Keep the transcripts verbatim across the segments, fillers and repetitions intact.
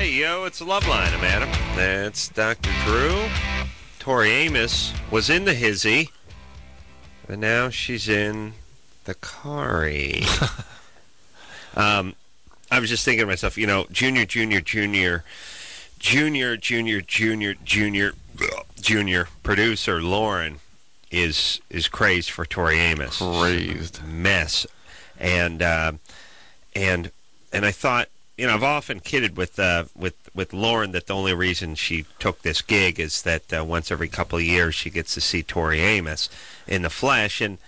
Hey, yo, it's Loveline. I'm Adam. That's Doctor Drew. Tori Amos was in the hizzy, but now she's in the Kari. um, I was just thinking to myself, you know, junior, junior, junior, junior, junior, junior, junior, junior producer Lauren is is crazed for Tori Amos. Crazed mess, and uh, and and I thought, you know, I've often kidded with uh, with with Lauren that the only reason she took this gig is that uh, once every couple of years she gets to see Tori Amos in the flesh, and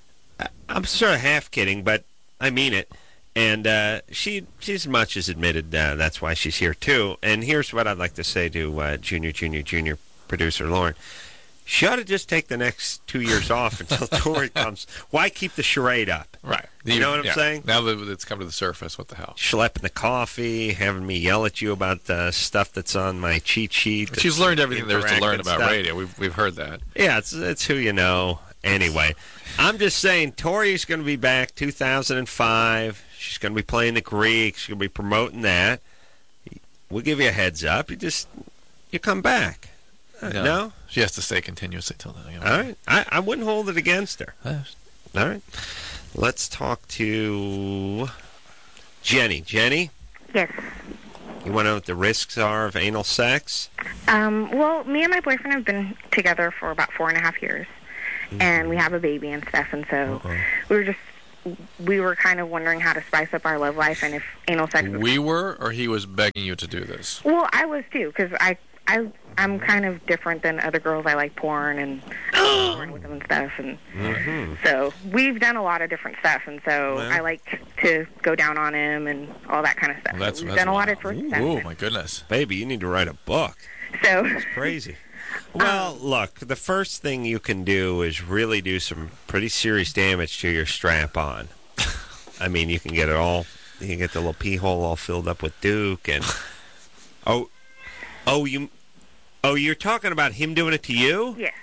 I'm sort of half kidding, but I mean it. And uh, she she's much as admitted uh, that's why she's here too. And here's what I'd like to say to uh, junior, junior, junior producer Lauren. She ought to just take the next two years off until Tori comes. Why keep the charade up? Right. You know what I'm yeah. saying? Now that it's come to the surface, what the hell? Schlepping the coffee, having me yell at you about the stuff that's on my cheat sheet. She's learned everything there is to learn about stuff. radio. We've we've heard that. Yeah, it's it's who you know. Anyway, I'm just saying Tori's going to be back two thousand five. She's going to be playing the Greek. She's going to be promoting that. We'll give you a heads up. You just you come back. Uh, no. no? She has to stay continuously till then. All right. I, I wouldn't hold it against her. Yes. All right. Let's talk to Jenny. Jenny? Yes. You want to know what the risks are of anal sex? Um, well, me and my boyfriend have been together for about four and a half years, mm-hmm. and we have a baby and stuff, and so uh-huh. we were just, we were kind of wondering how to spice up our love life and if anal sex was... We were, or he was begging you to do this? Well, I was too, because I, I, I'm kind of different than other girls. I like porn and porn with them and stuff, and mm-hmm. so we've done a lot of different stuff, and so well, I like to go down on him and all that kind of stuff. Well, that's, we've that's done a wild. lot of different stuff. Oh, my goodness. Baby, you need to write a book. So it's crazy. Well, um, look, the first thing you can do is really do some pretty serious damage to your strap-on. I mean, you can get it all, you can get the little pee hole all filled up with Duke, and, oh, oh, you, oh, you're talking about him doing it to you? Yes.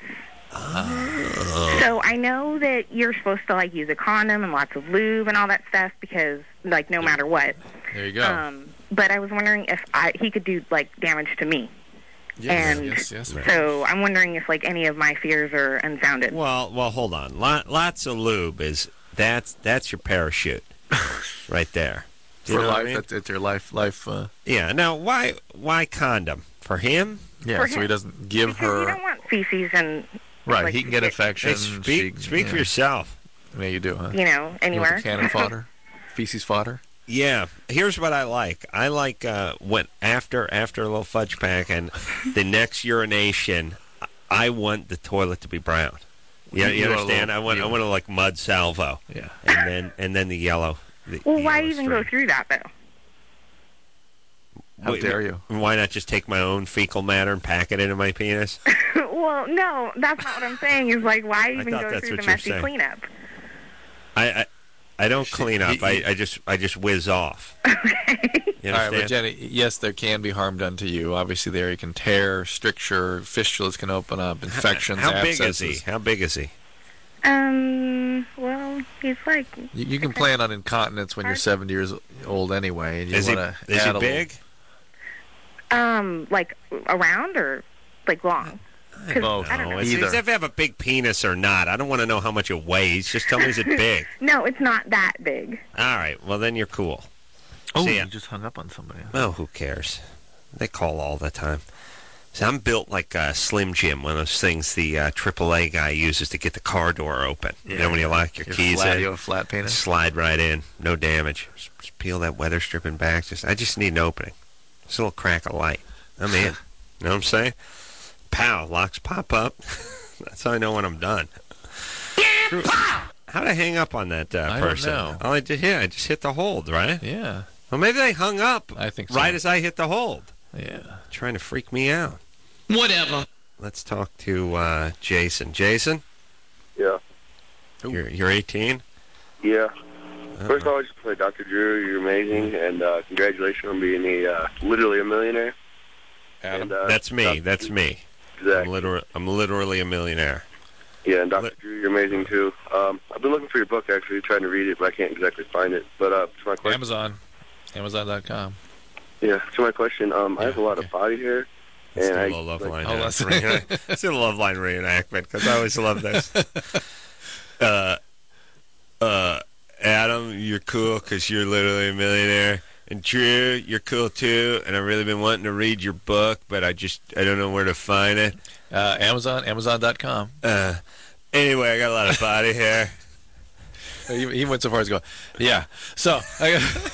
Oh. So I know that you're supposed to, like, use a condom and lots of lube and all that stuff because, like, no matter what. There you go. Um, but I was wondering if I, he could do, like, damage to me. Yes, and yes, yes. Right. So I'm wondering if, like, any of my fears are unfounded. Well, well, hold on. Lot, lots of lube is that's that's your parachute, right there. Do you For know life, what I mean? It's, it's your life, life. Uh... Yeah. Now, why why condom for him? Yeah, for so him. he doesn't give because her. You don't want feces and. Right, like, he can get infections. Hey, speak she, speak yeah. for yourself. Yeah, you do, huh? You know, anywhere. You cannon fodder, feces fodder. Yeah, here's what I like. I like uh, when after after a little fudge pack and the next urination, I want the toilet to be brown. Yeah, you, you, you understand? Little, I want yeah. I want to like mud salvo. Yeah, and then and then the yellow. The, well, the why yellow even stream. go through that though? How Wait, dare you? Why not just take my own fecal matter and pack it into my penis? Well, no, that's not what I'm saying. Is like, why even go through the messy cleanup? I, I, I don't clean up. I, I just, I just whiz off. Okay. You All right, but Jenny, yes, there can be harm done to you. Obviously, there you can tear, stricture, fistulas can open up, infections, How, how abscesses. big is he? How big is he? Um. Well, he's like. You, you can plan on incontinence when you're seventy years old anyway. And you is he? Is he big? Um, like around or like long? I don't I don't know. know. It's, it's if you have a big penis or not. I don't want to know how much it weighs. Just tell me, is it big? No, it's not that big. All right. Well, then you're cool. Oh, See, you just hung up on somebody. Oh, who cares? They call all the time. See, I'm built like a Slim Jim, one of those things the uh, triple A guy uses to get the car door open. Yeah. You know when you lock your You're keys flat, in? You have a flat penis? Slide right in. No damage. Just, just peel that weather stripping back. Just I just need an opening. Just a little crack of light. I'm in. You know what I'm saying? Pow, locks pop up. That's how I know when I'm done. Yeah, pow! How'd I hang up on that uh, I person? don't know. All I did, yeah, I just hit the hold, right? Yeah. Well, maybe they hung up I think so. right as I hit the hold. Yeah. Trying to freak me out. Whatever. Let's talk to uh, Jason. Jason? Yeah. You're, you're eighteen? Yeah. Uh-oh. First of all, I just play Doctor Drew. You're amazing, and uh, congratulations on being a uh, literally a millionaire. Adam. And, uh, That's me. Doctor That's me. Exactly. I'm, liter- I'm literally a millionaire. Yeah, and Doctor Drew, you're amazing, too. Um, I've been looking for your book, actually, trying to read it, but I can't exactly find it. But uh, it's my question. Amazon. Amazon dot com. Yeah, to my question, um, I have a lot of body hair. Let's and do a I, little love like, line. Oh, uh, let's- reenact- Let's do a love line reenactment because I always love this. Uh, uh, Adam, you're cool because you're literally a millionaire. And Drew, you're cool too. And I've really been wanting to read your book, but I just I don't know where to find it. Uh, Amazon, Amazon dot com. Uh, anyway, I got a lot of body hair. He, he went so far as to go, yeah. So, I got...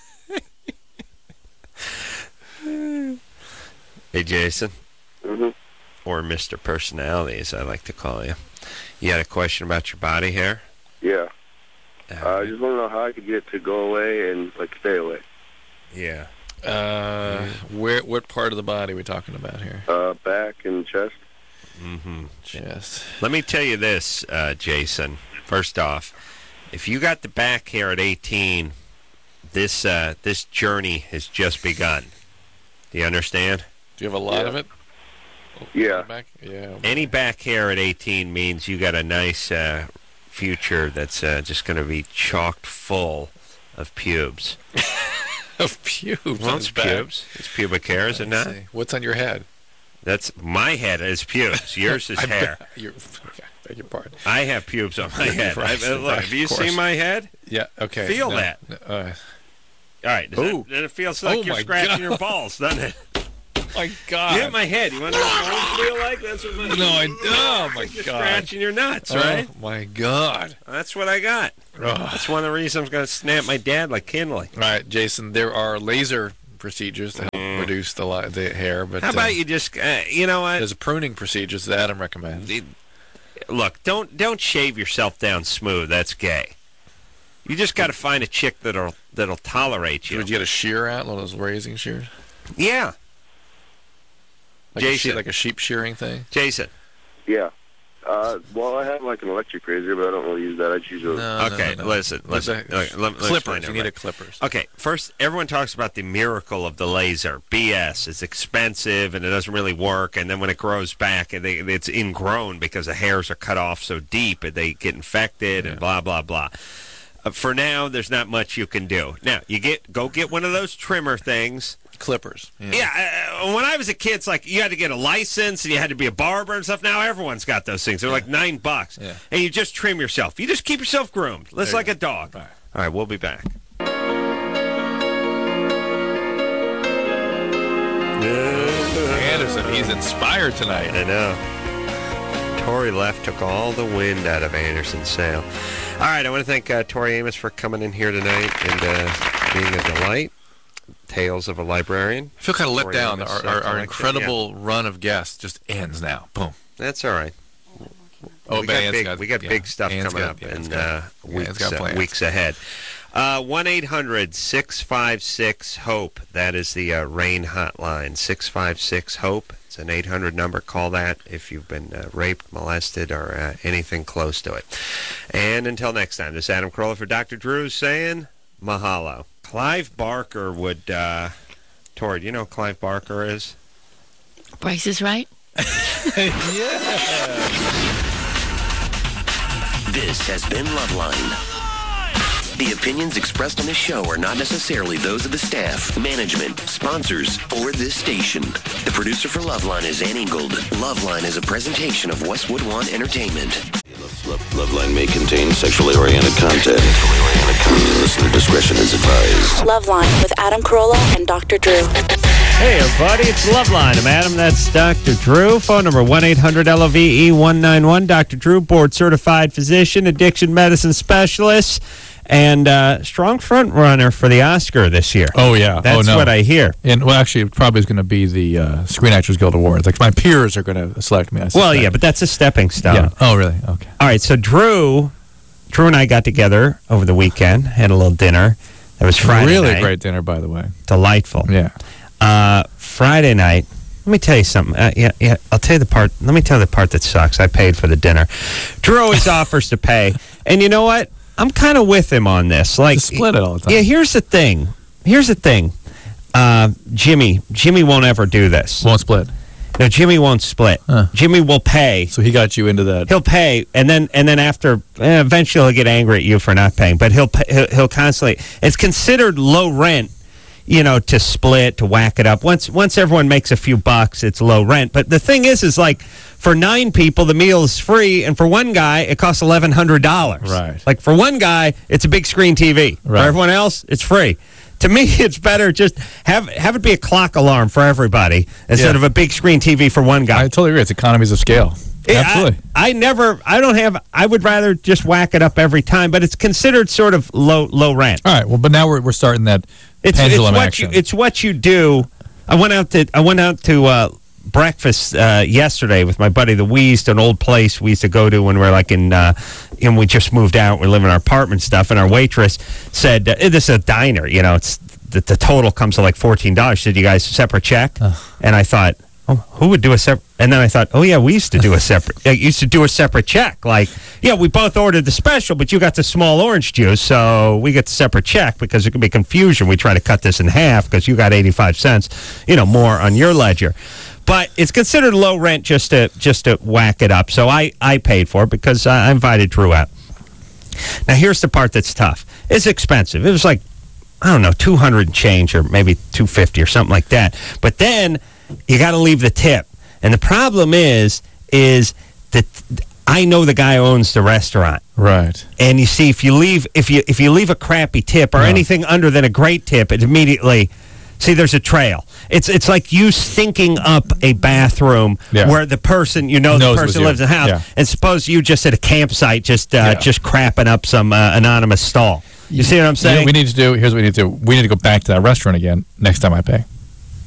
Hey, Jason, hmm or Mister Personality, as I like to call you. You had a question about your body hair? Yeah. Uh, Uh, I just want to know how I could get it to go away and, like, stay away. yeah. Uh, where? What part of the body are we talking about here? Uh, back and chest. Mm-hmm. Yes. Let me tell you this, uh, Jason. First off, if you got the back hair at eighteen, this uh, this journey has just begun. Do you understand? Do you have a lot Yeah. of it? Yeah. Back? Yeah. Any back hair at eighteen means you got a nice uh, future that's uh, just going to be chocked full of pubes. Of pubes. Well, on it's his back. pubes. It's pubic hair, is it Let's not? see. What's on your head? That's my head is pubes. Yours is I hair. bet- You're, okay, beg your pardon. I have pubes on my head. I, Right, look, have you of course. seen my head? Yeah. Okay. Feel no, that. no, Uh, All right. Does Ooh. that, then it feels like Oh, you're my scratching God. your balls, doesn't it? my You God. hit my head. You want to know what balls feel like? That's what my No, I. Oh my You're God. scratching your nuts, right? Oh my God. That's what I got. Ugh. That's one of the reasons I'm going to snap my dad like Kinley. All right, Jason. There are laser procedures to help reduce the li- the hair, but How uh, about you just, uh, you know what? there's pruning procedures that Adam recommends. Look, don't don't shave yourself down smooth. That's gay. You just got to find a chick that'll that'll tolerate you. Would you get a shear out, one of those raising shears? Yeah, Like a, Jason. sheep, like a sheep shearing thing? Jason. Yeah. Uh, well, I have, like, an electric razor, but I don't really use that. I just use a... No, Okay, no, no. listen, What's listen. that? Look, let- let me explain clippers. it You need right. a clippers. Okay, first, everyone talks about the miracle of the laser. B S. It's expensive and it doesn't really work. And then when it grows back, and they, it's ingrown because the hairs are cut off so deep and they get infected Yeah. and blah blah blah. Uh, for now, there's not much you can do. Now, you get go get one of those trimmer things. Clippers. Yeah. Yeah, uh, when I was a kid, it's like you had to get a license and you had to be a barber and stuff. Now everyone's got those things. They're like nine bucks, Yeah. and you just trim yourself. You just keep yourself groomed. It's There you like go. a dog. All right. All right, we'll be back. Anderson, he's inspired tonight. I know. Tori left, took all the wind out of Anderson's sail. All right, I want to thank uh, Tori Amos for coming in here tonight and uh, being a delight. Tales of a Librarian. I feel kind of let Tori down. Amos, Our, uh, our, our collection, incredible run of guests just ends now. Boom. That's all right. Oh, we but got Ann's big, got- we got yeah, big stuff Ann's coming got- up yeah, Ann's in got- uh, yeah, Ann's weeks, got uh, plans. weeks ahead. Uh, one eight hundred six five six HOPE. That is the uh, RAIN hotline. six five six HOPE. It's an eight hundred number. Call that if you've been uh, raped, molested, or uh, anything close to it. And until next time, this is Adam Carolla for Doctor Drew saying mahalo. Clive Barker would... Uh, Tori, do you know who Clive Barker is? Price is Right? This has been Loveline. The opinions expressed on this show are not necessarily those of the staff, management, sponsors, or this station. The producer for Loveline is Ann Ingold. Loveline is a presentation of Westwood One Entertainment. Loveline may contain sexually oriented content. Listener discretion is advised. Loveline with Adam Carolla and Doctor Drew. Hey, everybody, it's Loveline. I'm Adam. That's Doctor Drew. Phone number one eight hundred L O V E one nine one. Doctor Drew, board-certified physician, addiction medicine specialist, and uh, strong front runner for the Oscar this year. Oh, yeah. That's oh, no. what I hear. And, well, actually, it probably is going to be the uh, Screen Actors Guild Awards. Like, my peers are going to select me. I Well, suspect. yeah, but that's a stepping stone. Yeah. Oh, really? Okay. All right, so Drew, Drew and I got together over the weekend, had a little dinner. That was Friday Really night. great dinner, by the way. Delightful. Yeah. Uh, Friday night, let me tell you something. Uh, yeah, yeah, I'll tell you the part. Let me tell you the part that sucks. I paid for the dinner. Drew always offers to pay, and you know what? I'm kind of with him on this. Like, Just split it all the time. yeah. Here's the thing. Here's the thing. Uh, Jimmy, Jimmy won't ever do this. Won't split. No, Jimmy won't split. Huh. Jimmy will pay. So he got you into that. He'll pay, and then and then after, eh, eventually he'll get angry at you for not paying. But he'll pay, he'll, he'll constantly. It's considered low rent you know, to split, to whack it up. Once once everyone makes a few bucks, it's low rent. But the thing is, is like for nine people, the meal is free, and for one guy, it costs eleven hundred dollars. Right. Like for one guy, it's a big screen T V. Right. For everyone else, it's free. To me, it's better just have have it be a clock alarm for everybody instead Yeah. of a big screen T V for one guy. I totally agree. It's economies of scale. Yeah, Absolutely. I, I never, I don't have, I would rather just whack it up every time, but it's considered sort of low low rent. All right. Well, but now we're we're starting that It's, it's pendulum what action. you, it's what you do. I went out to, I went out to uh, breakfast uh, yesterday with my buddy, the Wheeze, to an old place we used to go to when we were like in, uh, and we just moved out. We live in our apartment stuff, and our waitress said, uh, "This is a diner, you know. It's the, the total comes to like fourteen dollars." She said, "You guys separate check?" And I thought, oh, who would do a separate? And then I thought, oh yeah, we used to do a separate. uh, used to do a separate check. Like, yeah, we both ordered the special, but you got the small orange juice, so we get the separate check because there could be confusion. We try to cut this in half because you got eighty-five cents, you know, more on your ledger. But it's considered low rent just to just to whack it up. So I I paid for it because I invited Drew out. Now here's the part that's tough. It's expensive. It was like, I don't know, two hundred and change, or maybe two fifty or something like that. But then you got to leave the tip. And the problem is, is that I know the guy who owns the restaurant. Right. And you see, if you leave, if you if you leave a crappy tip or No. anything under than a great tip, it immediately, see, there's a trail. It's it's like you stinking up a bathroom Yeah. where the person, you know, Knows the it was person you. lives in the house. Yeah. And suppose you just at a campsite, just uh, Yeah. just crapping up some uh, anonymous stall. You see what I'm You know saying? what we need to do? Here's what we need to do. We need to go back to that restaurant again next time I pay.